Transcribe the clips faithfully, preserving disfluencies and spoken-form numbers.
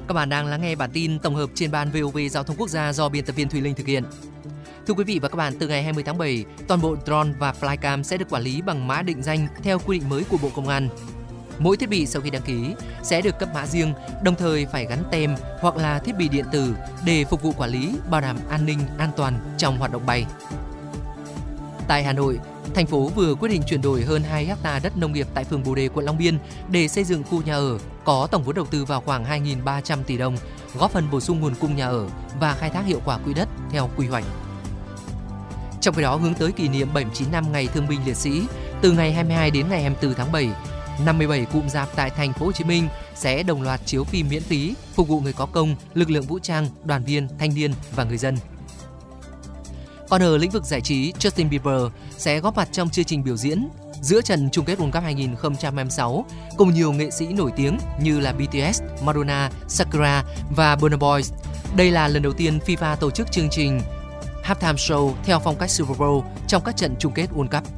Các bạn đang lắng nghe bản tin tổng hợp trên ban vê o vê Giao thông Quốc gia do biên tập viên Thùy Linh thực hiện. Thưa quý vị và các bạn, từ ngày hai mươi tháng bảy, toàn bộ drone và flycam sẽ được quản lý bằng mã định danh theo quy định mới của Bộ Công an. Mỗi thiết bị sau khi đăng ký sẽ được cấp mã riêng, đồng thời phải gắn tem hoặc là thiết bị điện tử để phục vụ quản lý, bảo đảm an ninh, an toàn trong hoạt động bay. Tại Hà Nội, thành phố vừa quyết định chuyển đổi hơn hai héc ta đất nông nghiệp tại phường Bồ Đề, quận Long Biên để xây dựng khu nhà ở có tổng vốn đầu tư vào khoảng hai nghìn ba trăm tỷ đồng, góp phần bổ sung nguồn cung nhà ở và khai thác hiệu quả quỹ đất theo quy hoạch. Trong khi đó, hướng tới kỷ niệm bảy mươi chín năm Ngày Thương binh Liệt sĩ, từ ngày hai mươi hai đến ngày hai mươi tư tháng bảy, năm mươi bảy cụm rạp tại thành phố Hồ Chí Minh sẽ đồng loạt chiếu phim miễn phí phục vụ người có công, lực lượng vũ trang, đoàn viên, thanh niên và người dân. Còn ở lĩnh vực giải trí, Justin Bieber sẽ góp mặt trong chương trình biểu diễn giữa trận chung kết World Cup hai không hai sáu cùng nhiều nghệ sĩ nổi tiếng như là bê tê ét, Madonna, Shakira và Burna Boy. Đây là lần đầu tiên FIFA tổ chức chương trình halftime show theo phong cách Super Bowl trong các trận chung kết World Cup.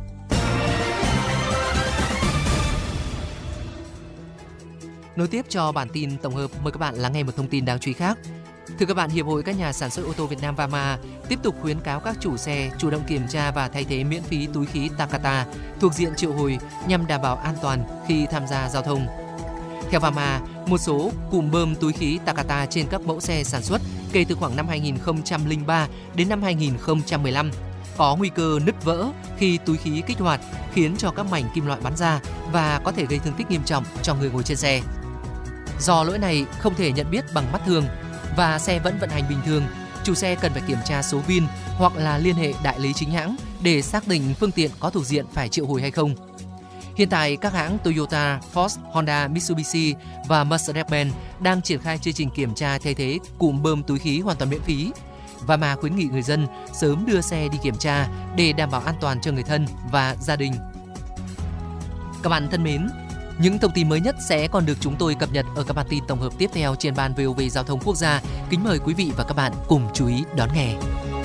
Nối tiếp cho bản tin tổng hợp, mời các bạn lắng nghe một thông tin đáng chú ý khác. Thưa các bạn, Hiệp hội các nhà sản xuất ô tô Việt Nam vê a em a tiếp tục khuyến cáo các chủ xe chủ động kiểm tra và thay thế miễn phí túi khí Takata thuộc diện triệu hồi nhằm đảm bảo an toàn khi tham gia giao thông. Theo vê a em a, một số cụm bơm túi khí Takata trên các mẫu xe sản xuất kể từ khoảng năm hai không không ba đến năm hai không một lăm có nguy cơ nứt vỡ khi túi khí kích hoạt, khiến cho các mảnh kim loại bắn ra và có thể gây thương tích nghiêm trọng cho người ngồi trên xe. Do lỗi này không thể nhận biết bằng mắt thường và xe vẫn vận hành bình thường, chủ xe cần phải kiểm tra số vin hoặc là liên hệ đại lý chính hãng để xác định phương tiện có thuộc diện phải triệu hồi hay không. Hiện tại, các hãng Toyota, Ford, Honda, Mitsubishi và Mercedes-Benz đang triển khai chương trình kiểm tra thay thế cụm bơm túi khí hoàn toàn miễn phí. Và mà khuyến nghị người dân sớm đưa xe đi kiểm tra để đảm bảo an toàn cho người thân và gia đình. Các bạn thân mến, những thông tin mới nhất sẽ còn được chúng tôi cập nhật ở các bản tin tổng hợp tiếp theo trên ban vê o vê Giao thông Quốc gia. Kính mời quý vị và các bạn cùng chú ý đón nghe.